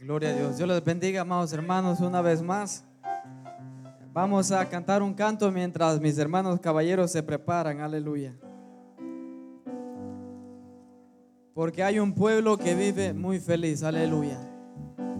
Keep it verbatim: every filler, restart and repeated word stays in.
Gloria a Dios. Dios les bendiga, amados hermanos, una vez más. Vamos a cantar un canto mientras mis hermanos caballeros se preparan. Aleluya. Porque hay un pueblo que vive muy feliz. Aleluya.